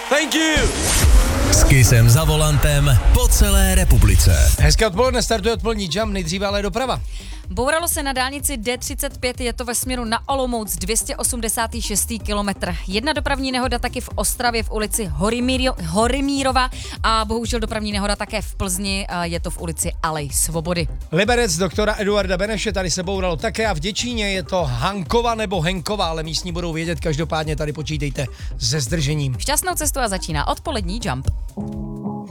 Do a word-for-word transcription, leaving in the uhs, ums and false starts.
Thank you! S Kissem za volantem po celé republice. Hezké odpoledne, startuje odpolední Jump, nejdříve ale doprava. Bouralo se na dálnici D třicet pět, je to ve směru na Olomouc, dvě stě osmdesát šest kilometr. Jedna dopravní nehoda taky v Ostravě v ulici Horimíro, Horimírova a bohužel dopravní nehoda také v Plzni, je to v ulici Alej Svobody. Liberec doktora Eduarda Beneše, tady se bouralo také a v Děčíně je to Hankova nebo Henkova, ale místní budou vědět, každopádně tady počítejte se zdržením. Šťastnou cestu a začíná odpolední Jump.